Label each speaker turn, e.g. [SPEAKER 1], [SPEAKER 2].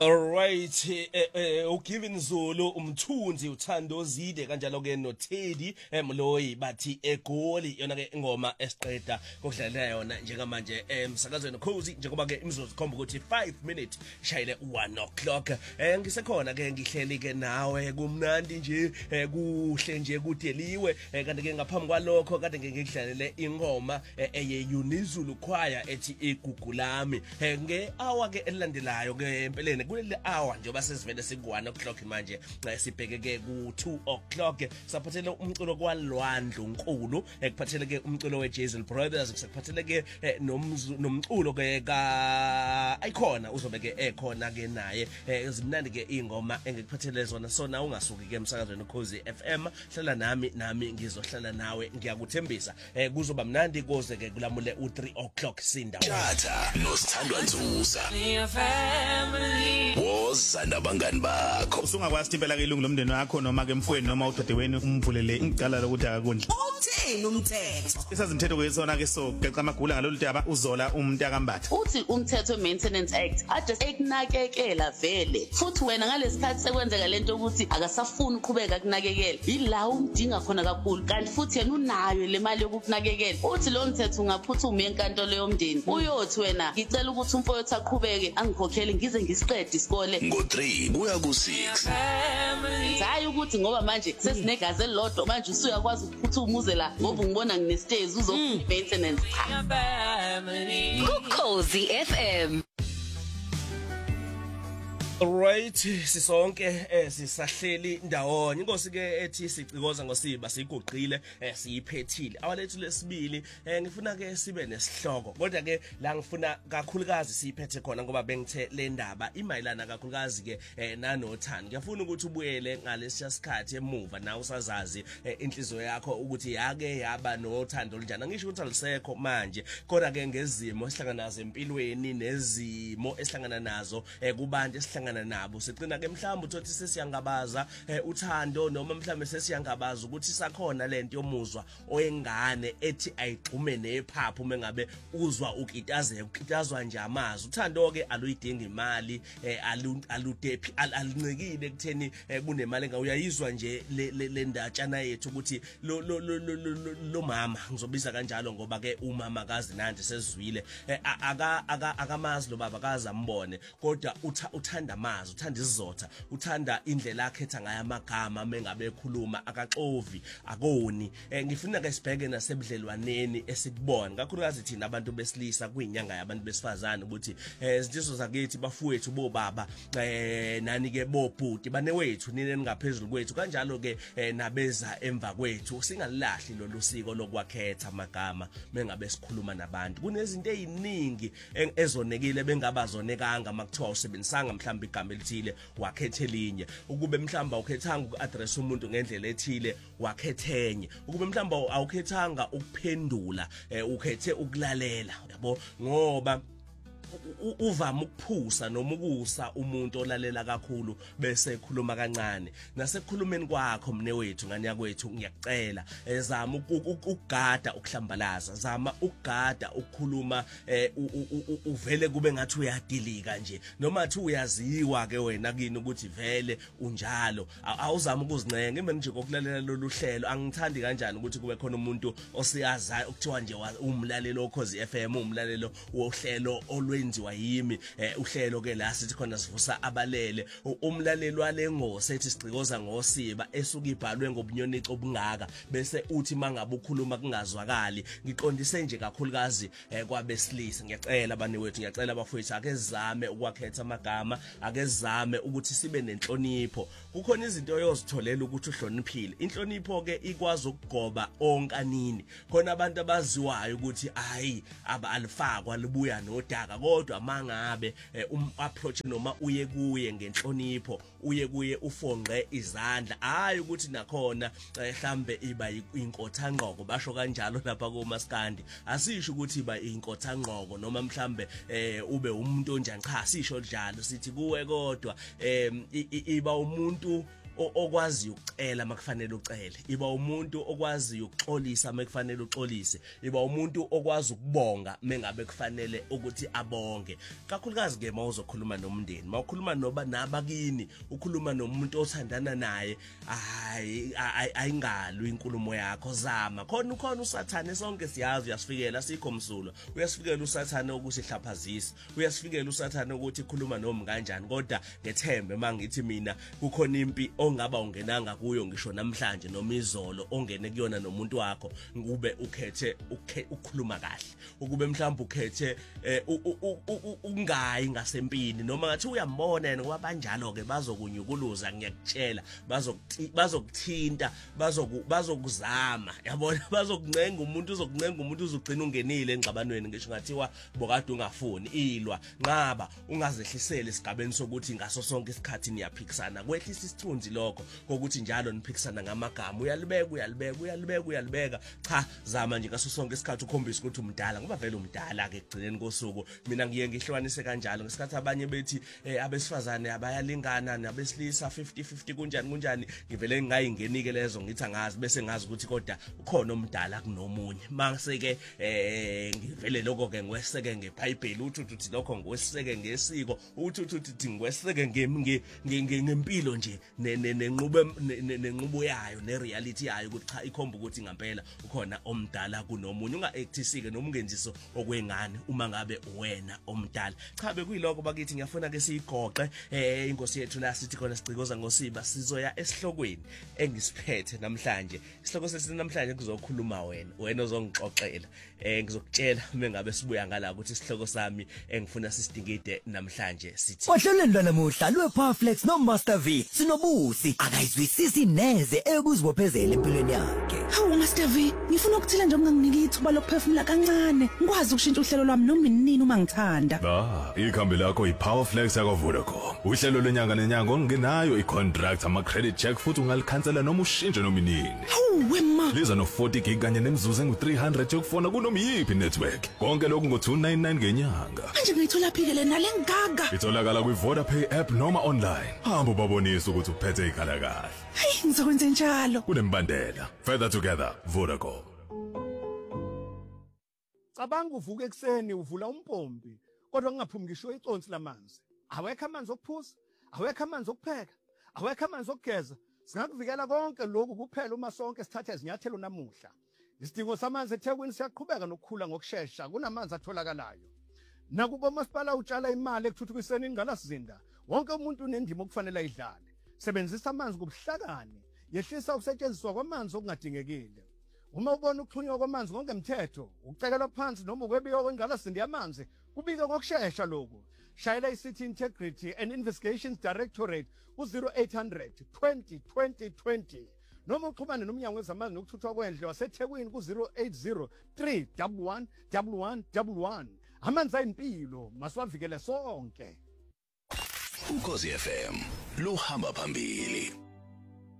[SPEAKER 1] Alright, uGiven Zulu umthunzi uthando zide kanjalo ke noTeddy Mloyi bathi egoli yona ke ingoma esiqeda ukudlalela yona njengamanje emsakazweni Khosi njengoba ke imizuzu khomba ukuthi 5 minutes shayile 1 o'clock. Ngisekhona ke ngihleli ke nawe kumnandi nje kuhle nje kudeliwe kanti ke ngaphambi kwalokho kade ngikudlalele ingoma eye Unizulu Choir ethi igugu lami nge-hour ke elilandelayo ke empeleni kuleli hour njengoba sesivele siku1 o'clock manje sibheke ke ku2 o'clock saphathele umculo kwaLwandlu Nkulu kuphathele ke umculo weJazel Brothers kusaphathele ke nomculo ke ka Icona uzobe ke ekhona ke naye izimnandi ke ingoma engikuphathele zona sona ungasuki ke emsakazweni Khosi FM hlala nami ngizohlala nawe ngiyakuthembisa kuzoba mnandi koze ke kulamule u3 o'clock sinda
[SPEAKER 2] Tata noSithandwa Nzusa woza nabangani bakho
[SPEAKER 3] usungakwazi impela ke ilungu lomndeni wakho noma ke mfweni noma udadewenu umvulele icala lokuthi akakondli
[SPEAKER 4] uthini umthetho
[SPEAKER 3] isazimithetho kwesona ke so geqa amagula ngalolu daba uzola umuntu akambatha
[SPEAKER 5] uthi umthetho maintenance act address ekunakekela vele futhi wena ngalesikhathi sekwenzeka lento ukuthi akasafuni uqhubeka kunakekela ila umdinga khona kakhulu kanti futhi yena unayo le mali yokunakekela uthi lo mthetho ungaphuthuma enkantolo yomndeni uyothi wena ngicela ukuthi umfowethu aqhubeke angikhokhele ngize ngisiqede isikole
[SPEAKER 2] ngo3 kuya ku6
[SPEAKER 5] hayi ukuthi ngoba manje sesinegazi elilodwa manje usuyakwazi ukuphuthuma uze la ngoba ngibona nginestage uzo maintenance
[SPEAKER 6] Khosi FM.
[SPEAKER 1] Alright sisonke sisahleli ndawonye inkosi ke ethi sicikoza ngosiba siguqile siyiphethile awalethu lesibili ngifuna ke sibe nesihloko kodwa ke la ngifuna kakhulukazi siyiphethe khona ngoba bengithe le ndaba imayilana kakhulukazi ke nanothando ngiyafuna ukuthi ubuyele ngalesi sikhathi emuva na usazazi inhliziyo yakho ukuthi yake yaba nothando njani ngisho ukuthi alisekho manje kodwa ke ngezimo esihlangana nazo empilweni nezimo esihlangana nazo kubantu esihlangana nabo sicina ke mhlawumbe uthi sesiyangabaza uthando noma mhlawumbe sesiyangabaza ukuthi sakhona lento yomuzwa oyengane ethi ayigqume nephaphu mengabe uzwa ukitazwa nje amazwi uthando ke aluyidinga imali aludephi alincikile kutheni kunemali engawuyayizwa nje le ndatshana yethu ukuthi lo mama ngizobiza kanjalo ngoba ke umama kazi nanje sezizwile akamazi lo baba kazi ambone kodwa uthanda amazwi uthanda isizotha uthanda indlela akhetha ngayo amagama mengabe ekhuluma akaxovi akoni ngifuna ke sibheke nasebudlelwaneni esikubona kakhulukazi thina abantu besilisa kuyinyanga yabantu besifazane ukuthi izinto zakithi bafowethu bobaba nani ke bobhuti banewethu nini ningaphezulu kwethu kanjalo ke nabeza emva kwethu singalilahli lolu siko lokwakhetha amagama mengabe sikhuluma nabantu kunezinto eziningi ezonekile bengabazonekanga makuthiwa usebenzisanga mhlawumbe igama elithile wakhethe elinye ukube mhlawumbe awukhethanga ukuaddress umuntu ngendlela ethile wakhethenye ukube mhlawumbe awukhethanga ukuphendula ukhethe ukulalela yabo ngoba uvama ukuphusa noma ukusa umuntu olalela kakhulu bese ekhuluma kancane nasekukhulumeni kwakho mne wethu ngani yakwethu ngiyakucela zama ukugada ukuhlambalaza zama ukugada ukukhuluma uvele kube ngathi uyadilika nje noma athi uyaziwa ke wena kini ukuthi vele unjalo awuzama ukuzincenga imbe nje kokulalela lolu hlelo angithandi kanjani ukuthi kube khona umuntu osiyazayo ukuthiwa nje umlaleli oKhosi FM umlalelo wohlelo wenziwa yimi uhlelo ke la sithi khona sivusa abalele umlaleli walengosi ethi sicikoza ngosiba esuka ibhalwe ngobunyonico obungaka bese uthi mangabe ukhuluma kungazwakali ngiqondise nje kakhulukazi kwabesilisa ngiyacela bani wethu ngiyacela bafowethu ake sizame ukwakhetha amagama ake sizame ukuthi sibe nenhlonipho kukhona izinto oyozitholela ukuthi uhloniphile inhlonipho ke ikwazi ukugoba onkanini khona abantu abaziwayo ukuthi hayi alifakwa libuya nodaka kodwa mangabe approach noma uye kuye ngenhlonipho uye kuye ufonqe izandla hayi ukuthi nakhona mhlambe iba inkotha ngqoko basho kanjalo lapha koMaskandi asisho ukuthi iba inkotha ngqoko noma mhlambe ube umuntu onjani cha sisho njalo sithi kuwe kodwa iba umuntu okwazi ukucela makufanele ucele, iba umuntu okwazi ukuxolisa makufanele uxolise, iba umuntu okwazi ukubonga mengabe kufanele ukuthi abonge. Kakhulukazi ke mawuzokhuluma nomndeni, mawukhuluma nabakini, ukhuluma nomuntu othandana naye, ayingalwe inkulumo yakho, zama khona usathane sonke siyazi uyasifikela sikho msulo, uyasifikela usathane ukusihlaphazisa, uyasifikela usathane ukuthi khuluma nomi kanjani. Kodwa ngethembe mangithi mina kukhona impi ongaba ungenanga kuyo ngisho namhlanje noma izolo ongene kuyona nomuntu wakho, ngube ukhethe ukukhuluma kahle, ukube mhlawumbe ukhethe ungayi ngasempini, noma ngathi uyambona yena ngoba banjalo ke bazokunyukuluza, ngiyakutshela bazokuthinta, bazokuzama, yabona, bazokuncenga umuntu, uzokuncenga umuntu uzogcina ungenile engxabanweni ngisho ngathiwa bokade ungafuni, ilwa, nqaba, ungazehlisele esigabeni sokuthi ngaso sonke isikhathi niyaphikisana. Kwehlisa isithunzi lokho kokuthi njalo niphikisana ngamagama, uyalibeka. Cha, zama nje ngaso sonke isikhathi ukhombisa ukuthi umdala, ngoba vele umdala ke egcineni kosuku. Mina ngiye ngihlukanise kanjalo ngesikhathi abanye bethi abesifazane abayalingana nabesilisa 50-50 kunjani, ngivele ngingayingenike lezo ngithi angazi, bese ngazi ukuthi kodwa ukhona umdala kunomunye. Mase ke ngivele lokho ke ngiweseke ngeBhayibheli, uthi lokho ngiweseke ngesiko, uthi ngiweseke ngempilo nje nenqubo yayo nereality yayo, ukuthi cha ikhomba ukuthi ngempela ukhona omdala kunomunye. Unga-actisike noma ungenziso okwengane uma ngabe wena omdala. Cha, bekuyiloko bakithi ngiyafuna ke siyigoqe inkosi yethu la sithi khona Sigcikoza ngoSiba, sizoya esihlokweni engisiphethe namhlanje. Isihloko sesithi namhlanje kuzokhuluma wena ozongixoxela, ngizokutshela mengabe sibuya ngala ukuthi isihloko sami engifuna sisidingide namhlanje sithi
[SPEAKER 6] ohlelweni lwanamuhla lwePowerFlex noMaster V sinobusi akayizwisisi neze ekuzibophezela empilweni yakhe.
[SPEAKER 7] Hawu Master V, ngifuna ukuthila nje unganginiki ithuba lokuphefumula kancane, ngikwazi ukushintsha uhlelo lwami noma inini uma ngithanda.
[SPEAKER 8] Ikhambi lakho iPowerFlex yakwaVodacom. Uhlelo lenyanga nenyanga ongenayo icontract, ama-credit check futhi ungalikhansela noma ushintshe noma inini.
[SPEAKER 7] Hawu wema.
[SPEAKER 8] Liza no-40 gig kanye nemizuzu engu-300 yokufona kunoma yiphi network. Konke lokhu ngo-299 ngenyanga.
[SPEAKER 7] Manje ngiyithola phike lena lengaga.
[SPEAKER 8] Itholakala kwiVodapay app noma online. Hamba ubabonise ukuthi uphethe ikhala kahle.
[SPEAKER 7] Hayi, ngizokwenza njalo.
[SPEAKER 8] Kunembandela. Further together, Vodacom.
[SPEAKER 9] Cabanga uvuka ekseni uvula umpompi, kodwa ungaphumi ngisho iconsi lamanzi. Awekho amanzi okuphuza, awekho amanzi okupheka, awekho amanzi okugeza. Singakuvikela konke lokhu kuphela uma sonke sithatha izinyathelo namuhla. Isidingo samanzi eThekwini siyaqhubeka nokukhula ngokusheshsha, kunamanzi atholakalayo. Nakuba umasipala utshala imali ekuthuthukiseni ingqalasizinda, wonke umuntu unendima okufanele ayidlale. Sebenzisa amanzi ngobuhlakani, yehlisa ukusetshenziswa kwamanzi okungadingekile. Uma ubona ukuxhunywa kwamanzi ngongemthetho, ukucekelwa phansi noma ukwebiwa kwengqalasizinda yamanzi, kubike ngokusheshsha lokhu. Shayela iCity Integrity and Investigations Directorate ku-0800 20 20 20. Noma uxhumane nomnyango wezamanzi nokuthuthwa kwendle waseThekwini ku-080 311 1111. Amanzi ayimpilo, masiwavikele sonke.
[SPEAKER 2] Ukhozi FM luhamba phambili.